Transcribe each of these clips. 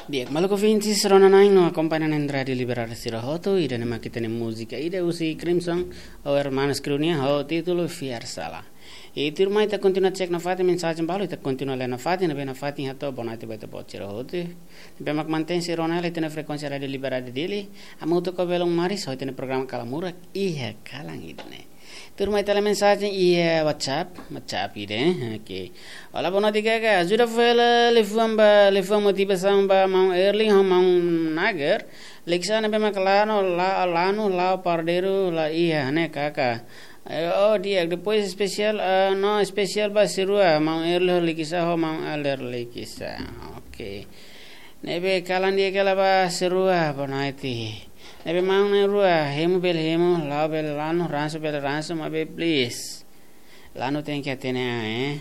Diek maluko vinci serona naino accompagnan entrare di liberare sirahoto ida ne makitene musica ida usi Crimson o hermanos Crunia ho titolo Fiar Sala. E turmai ta continua cek na fati mensagem balu ta continua le na fati hato bonati baita bocero hote. Be mak mantén serona le tene frekuensi radio liberare dili amuto ko belong maris ho tene programa kalamura iya kalang idne. Turmai tala mensagem iya WhatsApp ide. Oke. Wala bonati ka ajuda fela le fuam motivação ba mau early ho mau nager. Leksana be mak lano lao pardeiro la iya ne kaka. Oh dia depois especial no especial ba sirua mau erlo likisa ho mau aler likisa. Oke. Nebe kalan dia kala ba sirua bonaiti. Nebe mau ne rua hemu bel hemu lao bel lano ranso bel ranso mabe please. Lano tem que atene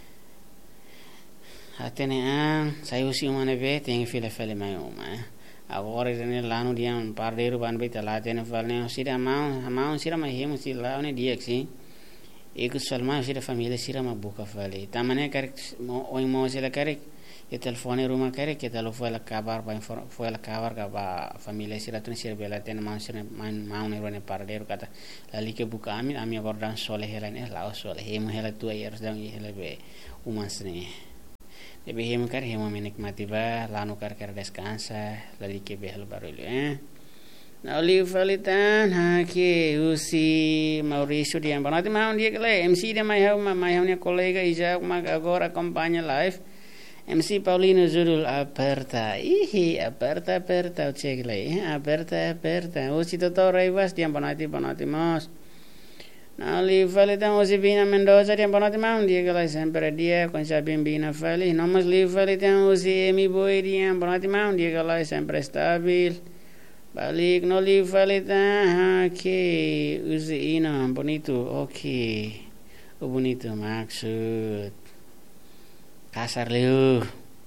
atene sai usi umane be tem que file mai uma. Agora ini lanu dia pardeiro ban beta la tene falne sira mau sira ma hemu si la ne dia ksi iku salma sira família sira ma buka fale tamane kar mo sila kar e telefone ruma kar ke telo foi la kabar ka ba família sira tune sira bela tene mau ne rone pardeiro kata lali ke buka ami agora dan sole hela ne la sole hemu hela tua years dan hela be umasne. Lebih hemu kar hemu menikmati ba lanu kar descansa lagi ke behel baru na oli falitan hake usi Mauricio dia banati mau dia kele MC dia mai hau ne kolega Isaac mag agora acompanha live MC Paulino Zurul aperta o cek le aperta usi toto raivas dia banati mos. Na li falitan usi Bina Mendoza dia banati mau dia kala sempre dia con Bina fali nomás li falitan usi Emi Boy dia banati mau dia kala sempre stabil balik no li falitan que usi ina bonito okay bonito maksud kasar liu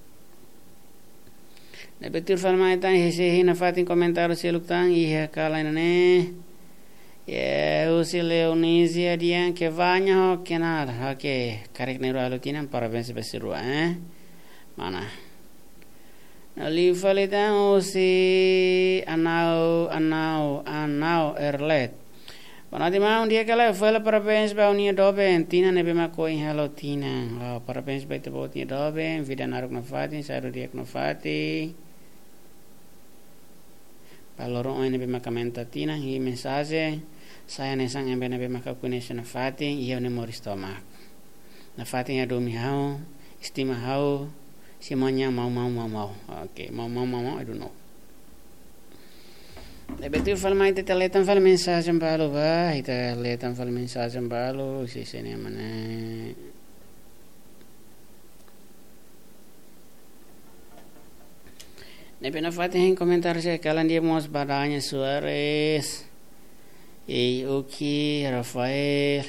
na betul falmaitan hese hina fatin komentar seluktan iya kala ne. Usi Leonisia dia que vanya ho kenar hake karek neru alutinan parabéns besiru mana ali falitan usi anau erlet banati mau dia kala fala parabéns ba unia doben tina nebe makoi hello tina parabéns ba itu bot nia doben vida naruk na fatin saru dia na fati paloro nebe makamenta tina hi mensagem saya nesang embe nebe makakunesha na fatin iya ne moristomak na fatin ya domi hau estima hau semuanya mau oke mau I don't know betul fal mai te teletan fal mensagem balu ba ita letan fal mensagem balu si sene mana nebe na fatin komentar saya kalan dia mos badanya Suarez Oki, Rafael,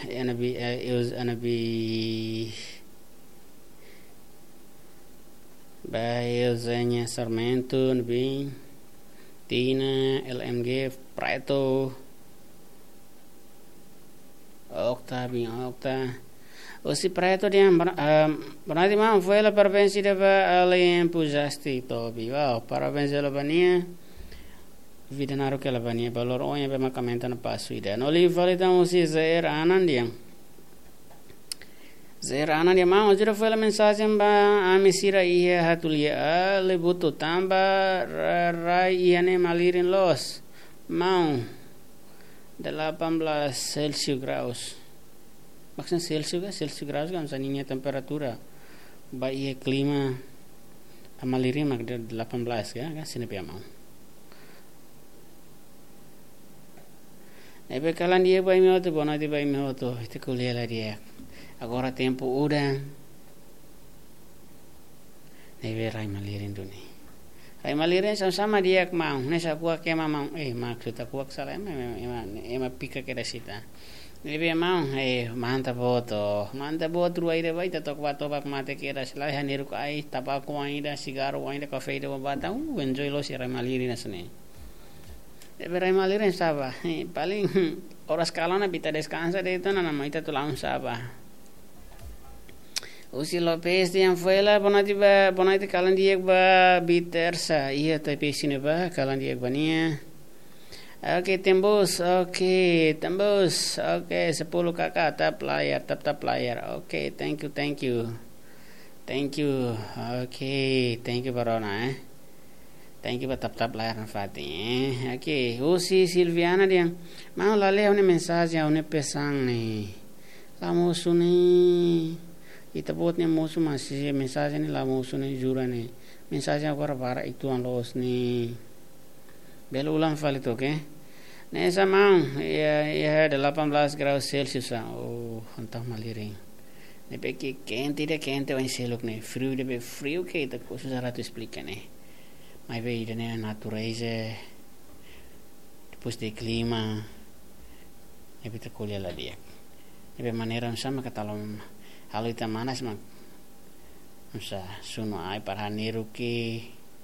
Anabi Baezanya Sarmento, Nabi Tina, LMG, Preto, Octa, Osi Preto dia berarti mau foi la parabéns deva além pujasti tobi. Wow, parabéns la bania. Vida naru ke la bania balor onya be makamenta na pasu ida. No li valitam usi Zair Anan dia mau jira foi la mensagem ba amisira iya hatulia le butu tamba rai iane malirin los mau 18 Celsius graus. Maksudnya Celsius graus kan saninya temperatura ba iya klima amalirin mak 18 kan sini pe mau. Ebe kalan dia bai meoto bonati bai meoto itu kuliah lah dia agora tempo udah ebe rai malirin duni rai malirin sama dia mau nesa kuak ke mau maksud aku salah ema pika keda sita ebe mau mantap boto ruai de bai tatok bato bak mate keda sila haniru kai tabaku aida sigaro aida kafe de bata enjoy lo si rai malirin asne. Rai malirin saba paling horas kalona bita descansa de itu nama ita tulang saba Usi Lopez yang fuela bonati kalan dia ba bitersa iya tapi sini ba kalan dia bania. Oke tembus, oke 10 kakak tap layar. Oke, thank you. Oke, thank you Barona Thank you tap layar Fatih. Oke, usi Silviana dia mau lale une mensagem une pesang nih. Kamu suni Ita buat ni musuh masih mensagem ni la musuh ni jura ni. Mensagem agora para itu an los ni. Belo ulang falit oke. Nessa mão ia 18 graus Celsius. Oh, entah maliring. Depois que quente vai ser logo né. Frio depois frio que ita coisa já tu explica né. Mas veio né a natureza depois do clima. Depois tu colhe lá dia. Depois maneira sama katalom halo ita manas mak. Masa suno ai para neru que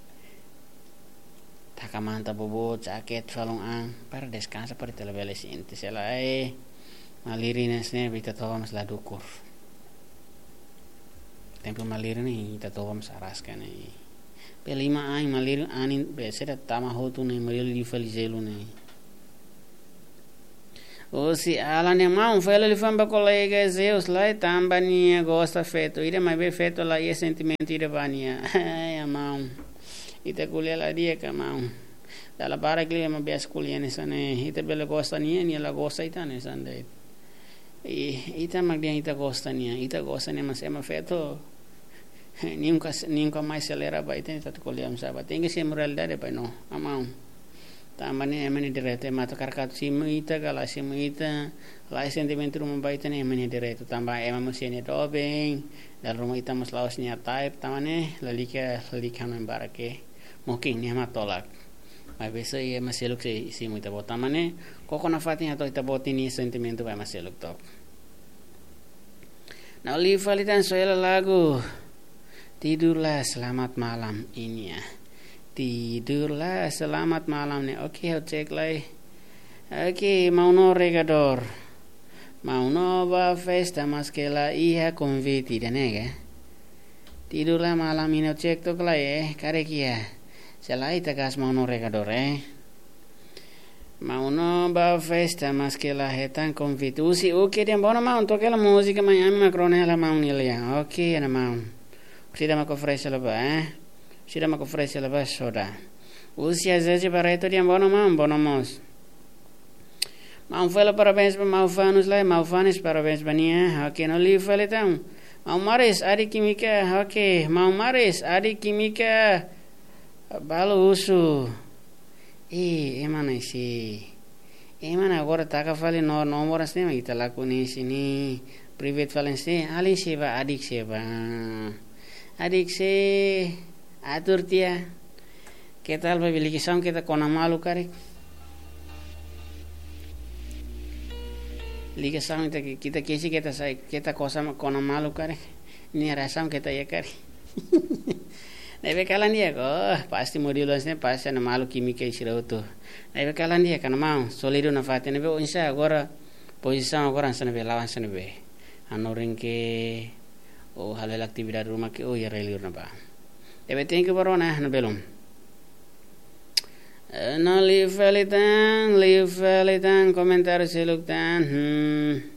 takamanta bobo jaket falong ang para descansa para televele sinti sela malirinas ne bita tovam la dukur tempo malirni ita tovam saraska ne pelima ai malir anin besera tama hotu ne maril li falizelu ne o si ala ne mau fela li famba colega Zeus lá tambania gosta feto ire mai be feto lá e sentimento ire vania ai mau ita kuliah la dia ka mau dalla bara kli ma bias kuliah ne sane ita bele gosta ni la gosta ita ne sande ita mag dia ita gosta mas ema feto nunca mais celera ba ita kuliah msaba tenga se moralidade ba no amau tambani emani direte mata karkat simu ita kala simu ita la sentimento rumah ba ita ne emani direte tamba ema musene dobeng dal rumah ita mas laos nya type tamane lalika no barake mungkin ni amat tolak. Mas besok ia masih luk si muita bota mane. Koko na fatin atau ita boti ni sentimento vai masih luk tok. Nah oli falitan soela lagu. Tidurlah selamat malam ini ya. Tidurlah selamat malam nih. Oke, cek lagi. Oke, mau no regador. Mau no va festa mas que la hija conviti dan ya. Tidurlah malam ini cek tok lah ya. Karekia. Selain tagas mau no regador mau no ba festa mas que la hetan convite usi oke dia bona mau toque la musica Miami macrone la mau nilia oke ana mau sida ma ofrece la ba soda usi azeje bareto dia bona mos mau fela parabéns para mau fanes parabéns bania oke no li feletam mau mares adi química oke mau mares adi química balo uso emana agora taka fale no moras ne kita laku ni sini private falen se ali seba adik se atur tia kita alba biliki sam kita kona malu kare liga sam kita kesi kita kosa kona malu kare ni rasam kita ya kare Nebe kalan dia pasti modulasnya pasti ana malu kimika isirau tu. Nebe kalan dia kana mau solido na fate nebe onsa agora posição agora sana be lawan sana be. Anoring ke halal aktividade rumah ke ya relir na ba. Nebe tengke barona na belum. Na live felitan komentar seluktan.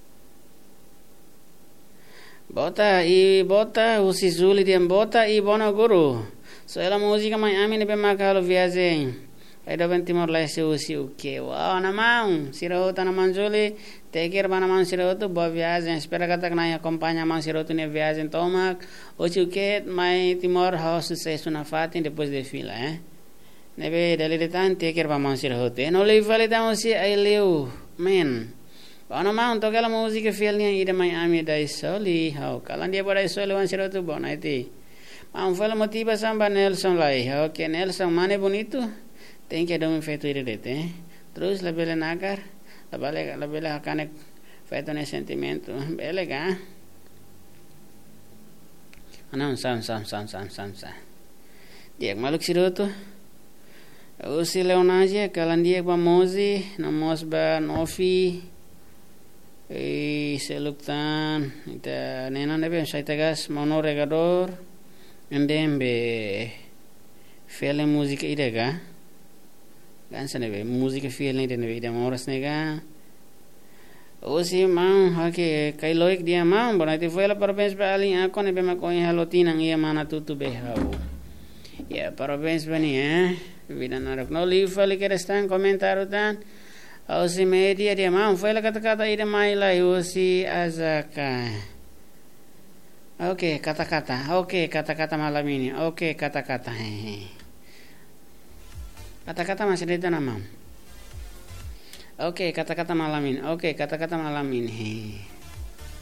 Bota usi zuli dia bota bona guru. So ela música Miami ne be makalo viagem. Aí do Timor Leste usi o que? Wow, na mão. Sirota na mão zuli. Teker bana mão siroto boa viagem. Espera kata na acompanha mão siroto ne viagem tomak. Usi o que? Mai Timor house sucesso na fatin depois de fila, Nebe dali tan teker ba mão siroto. No le fale tamo si ai leu. Men. Bona mau untuk kalau musik filmnya ide Miami dai soli hau kalan dia pada soli wan sirotu bona itu mau fala motiva samba Nelson lai hau que Nelson mane bonito tem que dar um feito ide dete terus lebih nakar lebih akan feito ne sentimento belega ana sam dia maluk sirotu usi leonaje kalan dia ba mozi na mosba nofi Seluktan ita nenan ebe sai tagas mono regador endembe fele musica idega gansa nebe musica fele nebe ida moras nega osi mau hake kai loik dia mau bona ti fele parabéns pra ali ako nebe makonha halotinang ia mana tutu behau ya parabéns bani vida narak no li fale que restan comentario tan osi media dia mau fele kata-kata ida mai lai osi azaka. Oke, kata-kata malam ini. Oke, kata-kata. Kata-kata masih ada nama. Oke, kata-kata malam ini.